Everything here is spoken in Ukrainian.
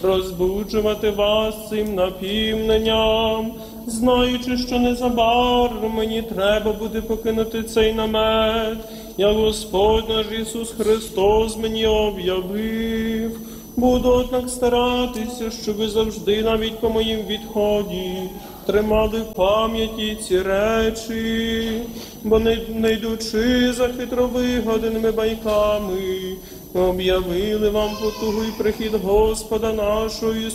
розбуджувати вас цим напівненням, знаючи, що незабаром мені треба буде покинути цей намет, як Господь наш Ісус Христос мені об'явив. Буду, однак, старатися, щоб ви завжди, навіть по моїм відході, тримали в пам'яті ці речі, бо не йдучи за хитровигаданими байками, об'явили вам потугу і прихід Господа нашого Ісуса